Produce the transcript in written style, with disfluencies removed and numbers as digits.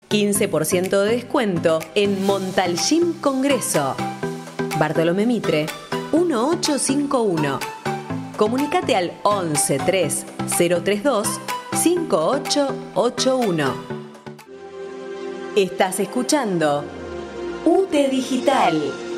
15% de descuento en Montal Gym Congreso. Bartolomé Mitre, 1851. Comunicate al 11 3 032 5881. Estás escuchando UTE Digital.